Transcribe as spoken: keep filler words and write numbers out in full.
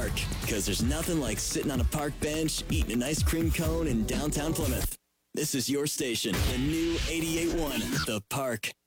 Park, because there's nothing like sitting on a park bench, eating an ice cream cone in downtown Plymouth. This is your station, the new eighty-eight point one, The Park.